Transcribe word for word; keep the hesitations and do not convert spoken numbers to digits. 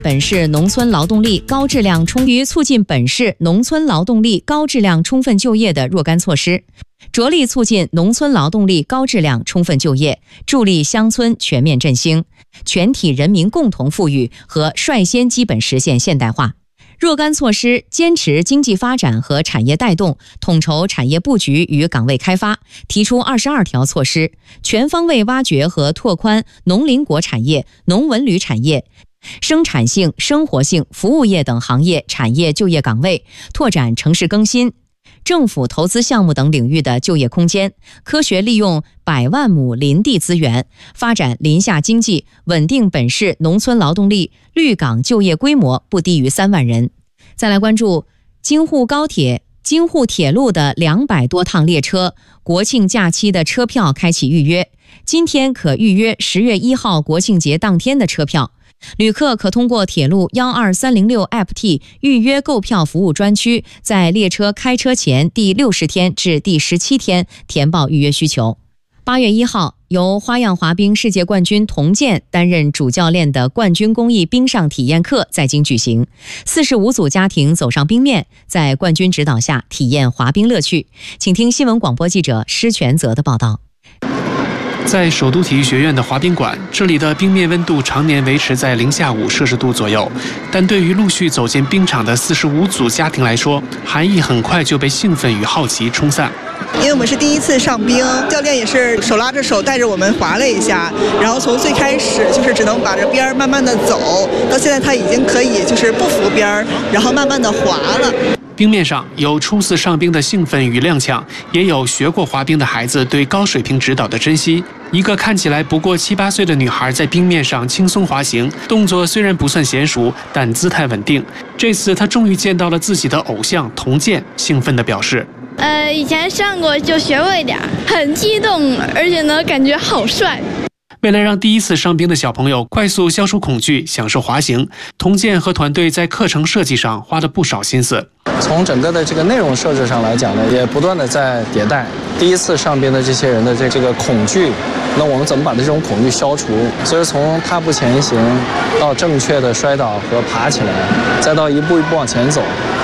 本市农村劳动力高质量充于促进本市农村劳动力高质量充分就业的若干措施，着力促进农村劳动力高质量充分就业，助力乡村全面振兴、全体人民共同富裕和率先基本实现现代化。若干措施坚持经济发展和产业带动，统筹产业布局与岗位开发，提出二十二条措施，全方位挖掘和拓宽农林果产业、农文旅产业、生产性、生活性、服务业等行业产业就业岗位，拓展城市更新、政府投资项目等领域的就业空间，科学利用百万亩林地资源，发展林下经济，稳定本市农村劳动力绿岗就业规模不低于三万人。再来关注京沪高铁、京沪铁路的两百多趟列车国庆假期的车票开启预约，今天可预约十月一号国庆节当天的车票。旅客可通过铁路一二三零六 A P P 预约购票服务专区，在列车开车前第六十天至第十七天填报预约需求。八月一号，由花样滑冰世界冠军童健担任主教练的冠军公益冰上体验课在京举行，四十五组家庭走上冰面，在冠军指导下体验滑冰乐趣。请听新闻广播记者施全泽的报道。 在首都体育学院的滑冰馆，这里的冰面温度常年维持在零下五摄氏度左右，但对于陆续走进冰场的四十五组家庭来说，寒意很快就被兴奋与好奇冲散。 因为我们是第一次上冰，教练也是手拉着手带着我们滑了一下，然后从最开始就是只能把着边儿慢慢的走，到现在他已经可以就是不扶边儿，然后慢慢的滑了。 冰面上有初次上冰的兴奋与踉跄，也有学过滑冰的孩子对高水平指导的珍惜。一个看起来不过七八岁的女孩在冰面上轻松滑行，动作虽然不算娴熟，但姿态稳定。这次她终于见到了自己的偶像童健，兴奋地表示： 呃，以前上过就学过一点，很激动，而且呢感觉好帅。 为了让第一次上冰的小朋友快速消除恐惧，享受滑行，童健和团队在课程设计上花了不少心思。 从整个的这个内容设置上来讲呢，也不断的在迭代。第一次上冰的这些人的这这个恐惧，那我们怎么把这种恐惧消除？所以从踏步前行到正确的摔倒和爬起来，再到一步一步往前走，